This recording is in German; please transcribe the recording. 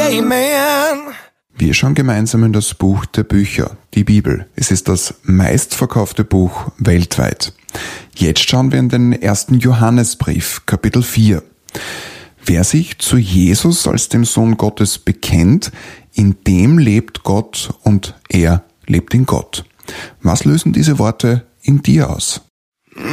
Amen. Wir schauen gemeinsam in das Buch der Bücher, die Bibel. Es ist das meistverkaufte Buch weltweit. Jetzt schauen wir in den 1. Johannesbrief, Kapitel 4. Wer sich zu Jesus als dem Sohn Gottes bekennt, in dem lebt Gott und er lebt in Gott. Was lösen diese Worte in dir aus?